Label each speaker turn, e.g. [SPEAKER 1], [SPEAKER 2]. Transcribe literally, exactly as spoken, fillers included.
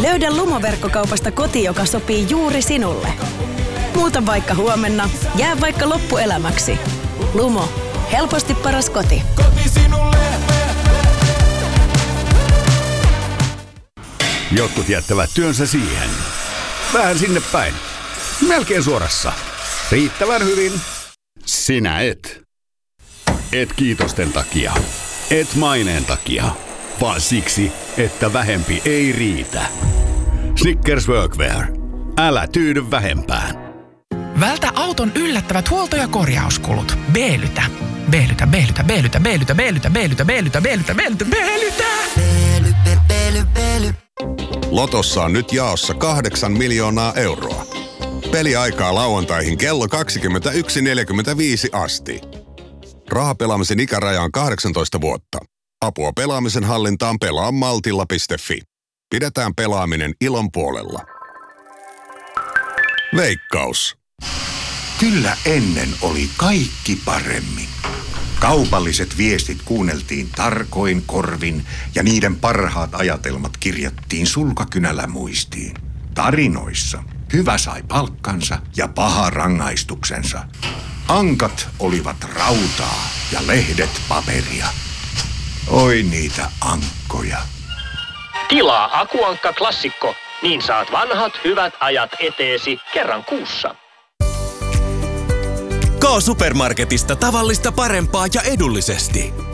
[SPEAKER 1] Löydä Lumo-verkkokaupasta koti, joka sopii juuri sinulle. Muuta vaikka huomenna, jää vaikka loppuelämäksi. Lumo. Helposti paras koti.
[SPEAKER 2] Koti sinulle.
[SPEAKER 3] Jotkut jättävät työnsä siihen. Vähän sinne päin. Melkein suorassa. Riittävän hyvin. Sinä et. Et kiitosten takia. Et maineen takia. Vaan siksi, että vähempi ei riitä. Snickers Workwear. Älä tyydy vähempään.
[SPEAKER 4] Vältä auton yllättävät huolto- ja korjauskulut. Beelytä. Beelytä, beelytä, beelytä, beelytä, beelytä, beelytä, beelytä, beelytä, beelytä, beelytä.
[SPEAKER 5] Beely, beely, beely.
[SPEAKER 6] Lotossa on nyt jaossa kahdeksan miljoonaa euroa. Peliaikaa lauantaihin kello kaksikymmentäyksi neljäkymmentäviisi asti. Rahapelaamisen ikäraja on kahdeksantoista vuotta. Apua pelaamisen hallintaan pelaa maltilla piste fi. Pidetään pelaaminen ilon puolella. Veikkaus.
[SPEAKER 7] Kyllä ennen oli kaikki paremmin. Kaupalliset viestit kuunneltiin tarkoin korvin ja niiden parhaat ajatelmat kirjattiin sulkakynällä muistiin. Tarinoissa hyvä sai palkkansa ja paha rangaistuksensa. Ankat olivat rautaa ja lehdet paperia. Oi niitä ankkoja.
[SPEAKER 8] Tilaa Akuankka Klassikko, niin saat vanhat hyvät ajat eteesi kerran kuussa.
[SPEAKER 9] K-Supermarketista tavallista parempaa ja edullisesti.